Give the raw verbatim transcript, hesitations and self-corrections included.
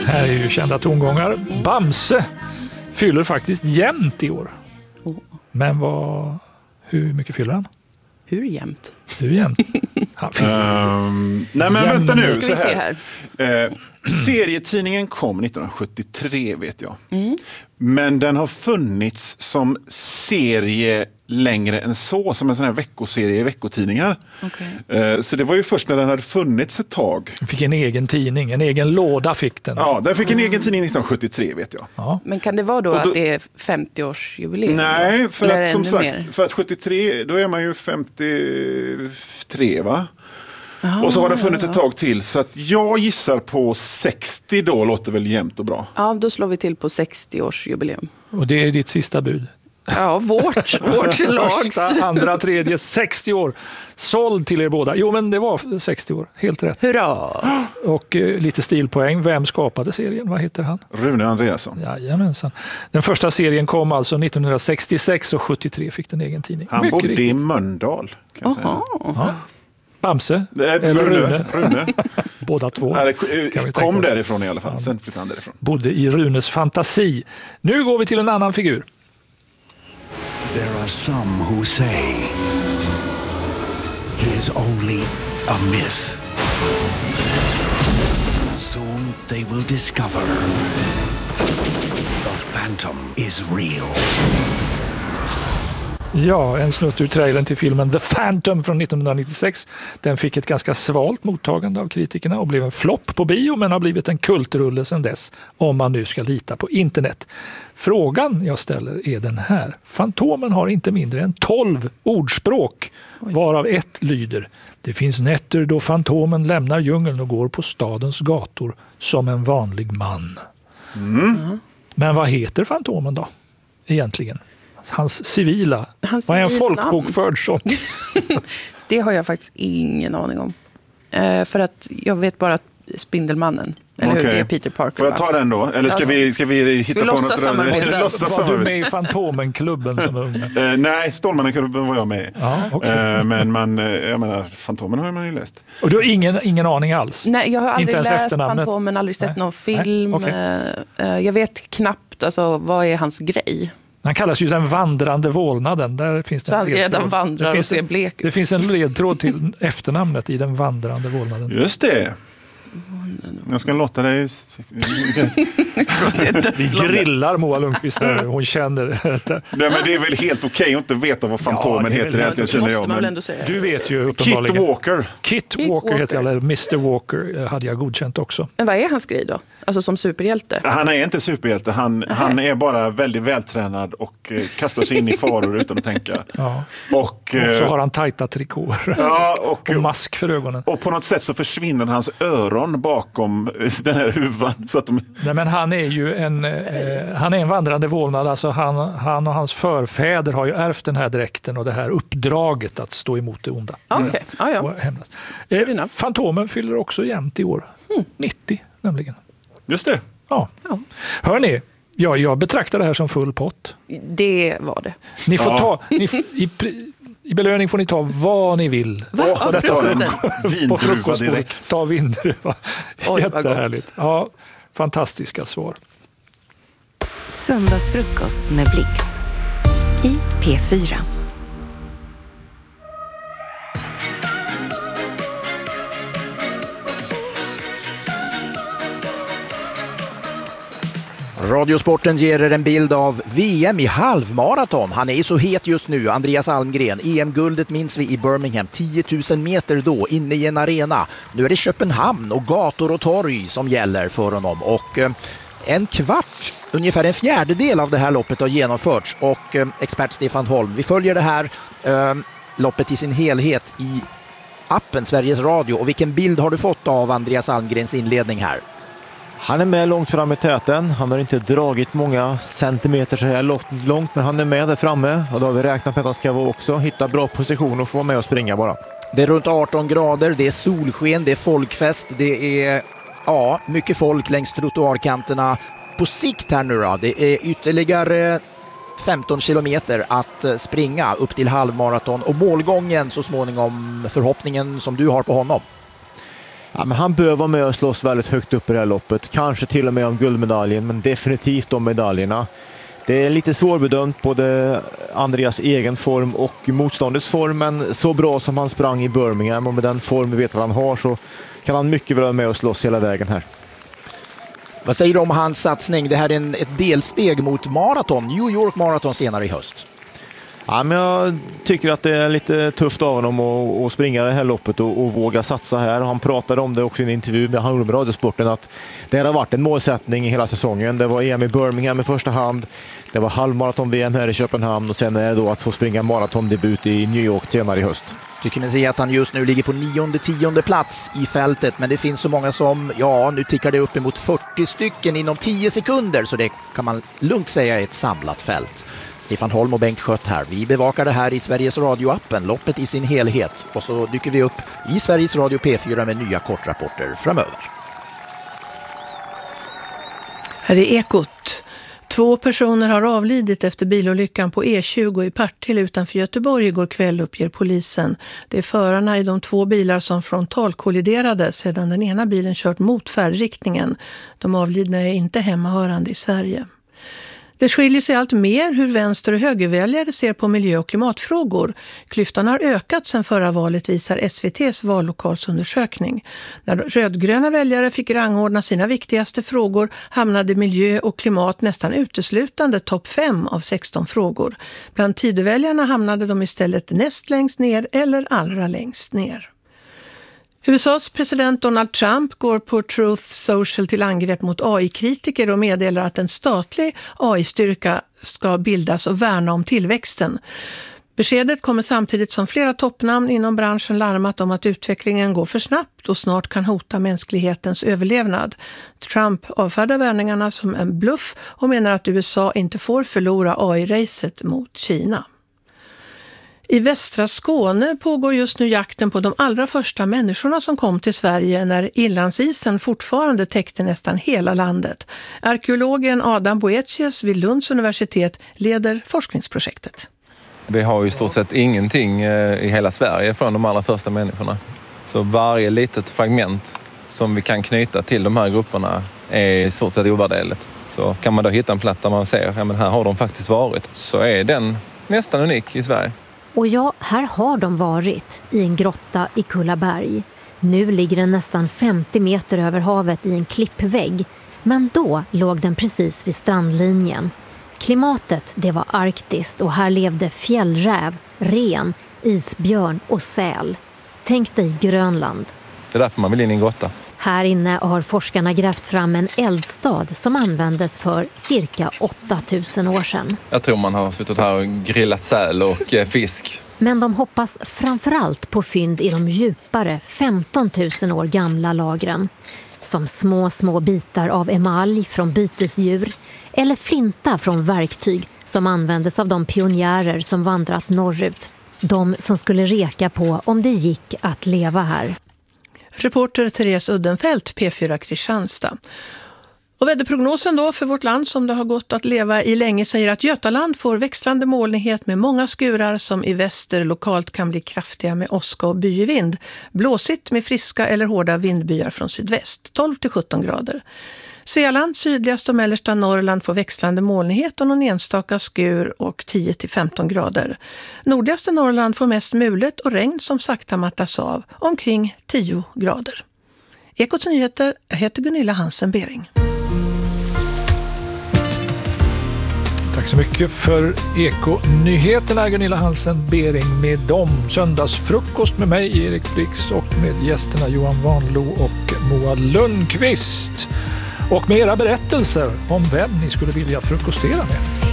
Här är ju kända tongångar. Bamse fyller faktiskt jämnt i år. Oh. Men vad, hur mycket fyller han? Hur jämnt? Hur jämnt? Han um, nej men vänta nu. Ska vi så se här. här. Eh, serietidningen kom nittonhundrasjuttiotre vet jag. Mm. Men den har funnits som serie längre än så. Som en sån här veckoserie i veckotidningar. Okay. Eh, så det var ju först när den hade funnits ett tag. Den fick en egen tidning, en egen låda fick den. Ja, den fick en egen tidning nittonhundrasjuttiotre vet jag. Ja. Men kan det vara då, då att det är femtioårsjubileum? Nej, för Eller att som sagt, mer? för att sjuttiotre, då är man ju femtiotre va? Aha, och så har den funnits ett tag till. Så att jag gissar på sextio då, låter väl jämnt och bra. Ja, då slår vi till på sextioårsjubileum. Och det är ditt sista bud. Ja, vårt, vårt lags. Första, andra, tredje, sextio år. Såld till er båda. Jo, men det var sextio år. Helt rätt. Hurra! Och eh, lite stilpoäng. Vem skapade serien? Vad heter han? Rune Andreasson. Jajamensan. Den första serien kom alltså nittonhundrasextiosex och sjuttiotre fick den egen tidning. Han Mycket bodde riktigt. i Mölndal. Kan jag säga. Ja. Bamse? Det är Eller Rune. Rune? Rune. Båda två. Nej, Kan det vi kom tänka oss. därifrån i alla fall. Sen flyttade han därifrån. Bodde i Runes fantasi. Nu går vi till en annan figur. There are some who say he is only a myth. Soon they will discover the Phantom is real. Ja, en snutt ur trailern till filmen The Phantom från nittonhundranittiosex. Den fick ett ganska svalt mottagande av kritikerna och blev en flopp på bio, men har blivit en kultrulle sedan dess, om man nu ska lita på internet. Frågan jag ställer är den här. Fantomen har inte mindre än tolv ordspråk, varav ett lyder: det finns nätter då Fantomen lämnar djungeln och går på stadens gator som en vanlig man. Mm. Men vad heter Fantomen då, egentligen? Hans civila. Hans Vad är en civila folkbokförd som? Det har jag faktiskt ingen aning om. Eh, för att jag vet bara att Spindelmannen, eller hur? Okej. Det är Peter Parker. Får jag va? ta den då? Eller ska Alltså, vi, ska vi hitta vi på låtsas något? samarbeta? Låtsas Var du samarbeta. med i Fantomenklubben som ung? Eh, nej, Stålmannaklubben var jag med i. Ja, okay. eh, Men man, eh, jag menar, Fantomen har man ju läst. Och du har ingen, ingen aning alls? Nej, jag har aldrig Inte ens läst efternamnet? Fantomen, aldrig sett Nej. någon film. Nej, okay. Eh, eh, jag vet knappt, alltså, vad är hans grej? Han kallas ju den vandrande vålnaden. Där finns det Så han ska ledtråd. redan vandra Det och finns se en- blek ut. Det finns en ledtråd till efternamnet i den vandrande vålnaden. Just det. Jag ska låta dig... Vi grillar Moa Lundqvist här. Hon känner det. Nej, men det är väl helt okej att inte veta vad Fantomen Ja, det är väl heter. helt Egentligen, Det känner måste jag, man väl men ändå säga. Du vet ju Kit uppenbarligen. Walker. Kit Kit Walker heter jag, Walker. eller mister Walker hade jag godkänt också. Men vad är hans grej då? Alltså som superhjälte? Han är inte superhjälte. Han, han är bara väldigt vältränad och eh, kastar sig in i faror utan att tänka. Ja. Och, Och så eh, har han tajta trikåer ja, och, och mask för ögonen. och på något sätt så försvinner hans öron bakom eh, den här huvan. Så att de... Nej, men han är ju en, eh, han är en vandrande vålnad. Alltså han, han och hans förfäder har ju ärvt den här dräkten och det här uppdraget att stå emot det onda. Ah, Okej, okay. ah, ja. Och hämnas. Eh, enough. Fantomen fyller också jämnt i år. Mm. nittio nämligen. Just det. Ja. Ja. Hörrni, ja, jag betraktar det här som full pott. Det var det. Ni får Ja. ta, ni, f- i, pri- I belöning får ni ta vad ni vill. Va? Åh, Av detta var en frukosten? På vindruva frukostbordet. direkt. Ta vindruva. Oj, vad Jättehärligt. Ja, fantastiska svar. Söndagsfrukost med Blix i P fyra. Radiosporten ger er en bild av V M i halvmaraton. Han är så het just nu, Andreas Almgren. E M-guldet minns vi i Birmingham, tio tusen meter då, inne i en arena. Nu är det Köpenhamn och gator och torg som gäller för honom. Och eh, en kvart, ungefär en fjärdedel av det här loppet har genomförts. Och eh, expert Stefan Holm, vi följer det här eh, loppet i sin helhet i appen Sveriges Radio. Och vilken bild har du fått av Andreas Almgrens inledning här? Han är med långt fram i täten. Han har inte dragit många centimeter så här långt, men han är med där framme. Och då har vi räknat med att han ska vara också hitta bra position och få vara med och springa bara. Det är runt arton grader, det är solsken, det är folkfest, det är ja, mycket folk längs trottoarkanterna. På sikt här nu då, det är ytterligare femton kilometer att springa upp till halvmaraton och målgången så småningom, förhoppningen som du har på honom. Ja, men han bör vara med och slåss väldigt högt upp i det här loppet. Kanske till och med om guldmedaljen, men definitivt om medaljerna. Det är lite svårbedömt, både Andreas egen form och motståndets form, men så bra som han sprang i Birmingham och med den form vi vet att han har så kan han mycket väl vara med och slåss hela vägen här. Vad säger du om hans satsning? Det här är en, ett delsteg mot maraton, New York Marathon senare i höst. Ja, men jag tycker att det är lite tufft av honom att, att springa det här loppet och, och våga satsa här. Han pratade om det också i en intervju med han med Radiosporten att det har varit en målsättning i hela säsongen. Det var E M i Birmingham i första hand, det var halvmaraton-V M här i Köpenhamn och sen är det då att få springa maratondebut i New York senare i höst. Tycker man se att han just nu ligger på nionde, tionde plats i fältet, men det finns så många som, ja, nu tickar det upp emot fyrtio stycken inom tio sekunder, så det kan man lugnt säga är ett samlat fält. Stefan Holm och Bengt Schött här. Vi bevakar det här i Sveriges Radio-appen, loppet i sin helhet, och så dyker vi upp i Sveriges Radio P fyra med nya kortrapporter framöver. Här är Ekot. Två personer har avlidit efter bilolyckan på E tjugo i Partille utanför Göteborg igår kväll, uppger polisen. Det är förarna i de två bilar som frontalkolliderade sedan den ena bilen kört mot färdriktningen. De avlidna är inte hemmahörande i Sverige. Det skiljer sig allt mer hur vänster- och högerväljare ser på miljö- och klimatfrågor. Klyftan har ökat sedan förra valet, visar S V T:s vallokalsundersökning. När rödgröna väljare fick rangordna sina viktigaste frågor hamnade miljö och klimat nästan uteslutande topp fem av sexton frågor. Bland tidöväljarna hamnade de istället näst längst ner eller allra längst ner. U S A:s president Donald Trump går på Truth Social till angrepp mot A I-kritiker och meddelar att en statlig A I-styrka ska bildas och värna om tillväxten. Beskedet kommer samtidigt som flera toppnamn inom branschen larmat om att utvecklingen går för snabbt och snart kan hota mänsklighetens överlevnad. Trump avfärdar värningarna som en bluff och menar att U S A inte får förlora A I-racet mot Kina. I västra Skåne pågår just nu jakten på de allra första människorna som kom till Sverige när inlandsisen fortfarande täckte nästan hela landet. Arkeologen Adam Boetius vid Lunds universitet leder forskningsprojektet. Vi har ju i stort sett ingenting i hela Sverige från de allra första människorna. Så varje litet fragment som vi kan knyta till de här grupperna är i stort sett ovärderligt. Så kan man då hitta en plats där man ser, ja men här har de faktiskt varit, så är den nästan unik i Sverige. Och ja, här har de varit i en grotta i Kullaberg. Nu ligger den nästan femtio meter över havet i en klippvägg. Men då låg den precis vid strandlinjen. Klimatet, det var arktiskt och här levde fjällräv, ren, isbjörn och säl. Tänk dig Grönland. Det är därför man vill in i en grotta. Här inne har forskarna grävt fram en eldstad som användes för cirka åtta tusen år sedan. Jag tror man har suttit här och grillat säl och fisk. Men de hoppas framförallt på fynd i de djupare femton tusen år gamla lagren. Som små, små bitar av emalj från bytesdjur eller flinta från verktyg som användes av de pionjärer som vandrat norrut. De som skulle reka på om det gick att leva här. Reporter Therese Uddenfelt, P fyra Kristianstad. Och väderprognosen då för vårt land som det har gått att leva i länge säger att Götaland får växlande molnighet med många skurar som i väster lokalt kan bli kraftiga med åska och byvind. Blåsigt med friska eller hårda vindbyar från sydväst, tolv till sjutton grader. Svealand, sydligast och mellersta Norrland får växlande molnighet och någon enstaka skur och tio till femton grader. Nordligaste Norrland får mest mulet och regn som sakta mattas av, omkring tio grader. Ekots nyheter, jag heter Gunilla Hansen-Bering. Tack så mycket för Eko-nyheterna, Gunilla Hansen-Bering, med dem. Söndagsfrukost med mig, Erik Blix, och med gästerna Johan Vanlo och Moa Lundqvist. Och med era berättelser om vem ni skulle vilja frukostera med.